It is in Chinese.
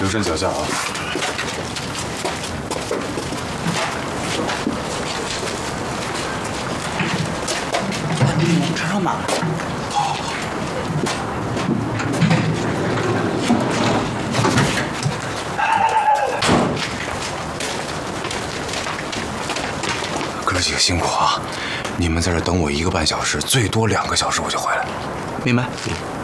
留神脚下啊！ 我们车上满了。 哥几个辛苦啊！你们在这等我1个半小时，最多2个小时我就回来。 明白。